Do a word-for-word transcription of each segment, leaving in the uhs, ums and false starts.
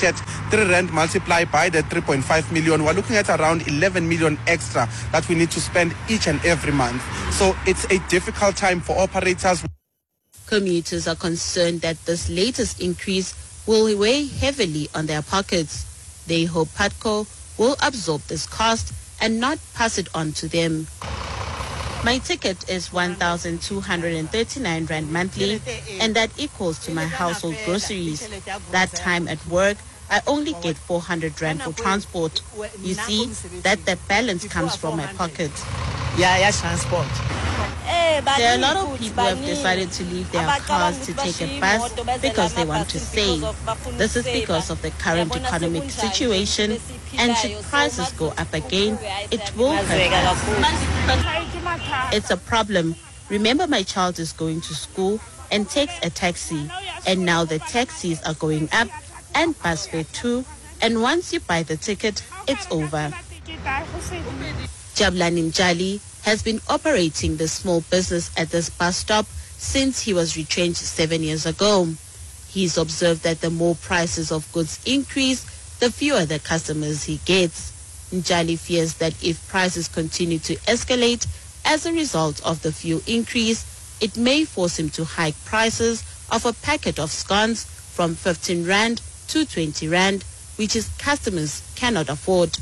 at three rand multiplied by the three point five million, we're looking at around eleven million extra that we need to spend each and every month. So it's a difficult time for operators. Commuters are concerned that this latest increase will weigh heavily on their pockets. They hope PUTCO will absorb this cost and not pass it on to them. My ticket is one thousand two hundred thirty-nine rand monthly, and that equals to my household groceries. That time at work, I only get four hundred rand for transport. You see, that the balance comes from my pocket. Yeah, yeah, transport. There are a lot of people who have decided to leave their cars to take a bus because they want to save. This is because of the current economic situation, and should prices go up again, it will hurt us. It's a problem. Remember, my child is going to school and takes a taxi, and now the taxis are going up and bus fare too, and once you buy the ticket, it's over. Jabulani Mjali has been operating the small business at this bus stop since he was retrenched seven years ago. He's observed that the more prices of goods increase, the fewer the customers he gets. Mjali fears that if prices continue to escalate as a result of the fuel increase, it may force him to hike prices of a packet of scones from fifteen rand to twenty rand, which his customers cannot afford.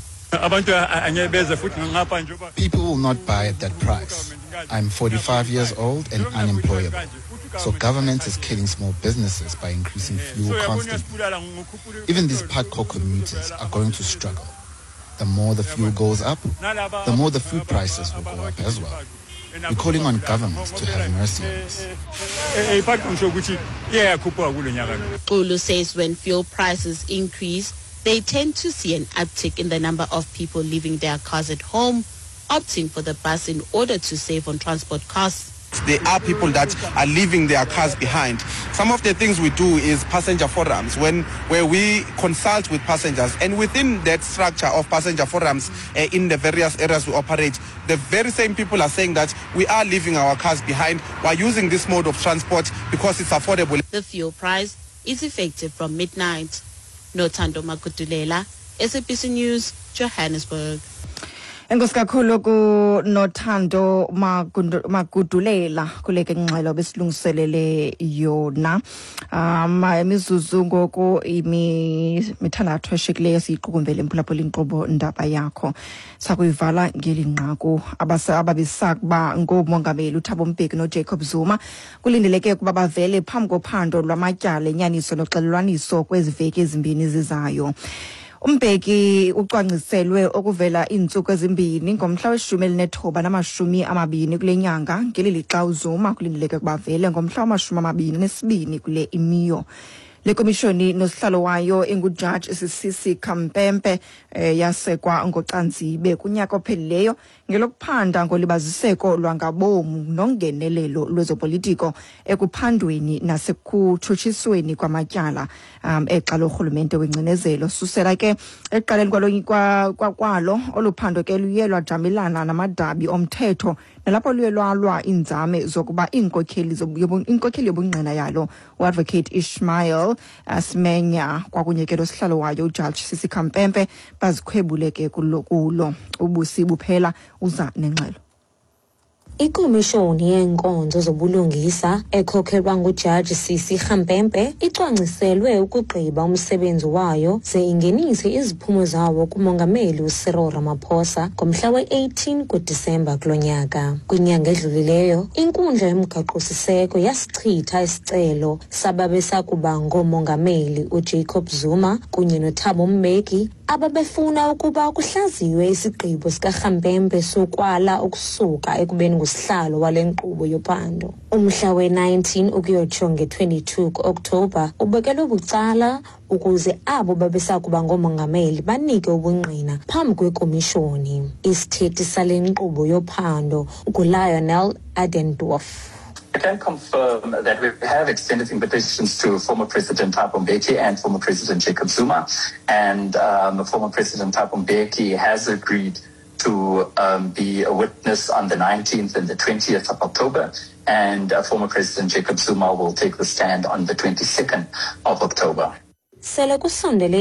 People will not buy at that price. I'm forty-five years old and unemployable. So government is killing small businesses by increasing fuel constantly. Even these PUTCO commuters are going to struggle. The more the fuel goes up, the more the food prices will go up as well. We're calling on government to have mercy on us. Ulu says when fuel prices increase, they tend to see an uptick in the number of people leaving their cars at home, opting for the bus in order to save on transport costs. There are people that are leaving their cars behind. Some of the things we do is passenger forums, when where we consult with passengers, and within that structure of passenger forums uh, in the various areas we operate, the very same people are saying that we are leaving our cars behind. We're using this mode of transport because it's affordable. The fuel price is effective from midnight. Nothando Magudulela, S A B C News, Johannesburg. Enkosi kakhulu ku Nothando Magudulela kuleke ngxelo besilungiselele yona. Um imizuzu ngoku imi mithandathu eshikileyo siyiqukumbele imphulaphula inkqubo ndaba yakho. Sakuyivala ngeli nqaku abase ababisakuba ngomongameli uThabo Mbeki noJacob Zuma kulindeleke ukuba bavele phambi kophando lwamatyala enyaniso noxelelwaniso kweziveki ezimbini zizayo. Umbeki ucwangciselwe okuvela iintsuku ezimbini ngomhla weshumi elinethoba namashumi amabini kule nyanga ngeli lixa uZuma kulindeleke ukuba vele ngomhla wamashumi amabini nesibini kule imiyo. Le komishoni nosihlalo wayo enguJudge Sisisi Khampempe eh, yasekwa ngoCanzibe kunyaka ophelileyo ngelokuphanda ngolibaziseko lwangabomu nongenelelo lwezopolitiko ekuphandweni nasekuthutshisweni kwamatyala um, eqala urhulumente wengcinezelo. Susela ke eqaleni kwalo kwalo oluphando ke luye lwajamelana namadabi omthetho nalapho luye lwalwa inzame zokuba iinkokheli inkokheli yobungqina yalo uadvocate Ishmael Asmenya kwakunye ke losihlalo wayo uJudge Sisi Khampempe bazikhwebuleke kulo kulo ubusi buphela uza nengxelo. Ikomishoni yenkonzo zobulungisa ekhokhelwa nguJudge Sisi Khampempe icwangciselwe ukugqiba umsebenzi wayo ze ingenise iziphumo zawo kumongameli uCyril Ramaphosa ngomhla we-eighteen kuDisemba kulonyaka. Kwinyanga edlulileyo, inkundla yomgaqo-siseko yasichitha isicelo sababesakuba ngomongameli uJacob Zuma kunye noThabo Mbeki ababefuna ukuba kuhlaziywe isigqibo sikaKhampempe sokwala ukusuka ekubeni ngusihlalo wale nkqubo yophando. Umhla we-nineteen ukuyotsho nge-twenty-two ku-Okthobha ubekelwe bucala ukuze abo babesakuba ngomongameli banike ubungqina phambi kwekomishoni. Isithethi sale nkqubo yophando nguLionel Adendorf. I can confirm that we have extended invitations to former President Thabo Mbeki and former President Jacob Zuma, and um, former President Thabo Mbeki has agreed to um, be a witness on the nineteenth and the twentieth of October, and uh, former President Jacob Zuma will take the stand on the twenty-second of October.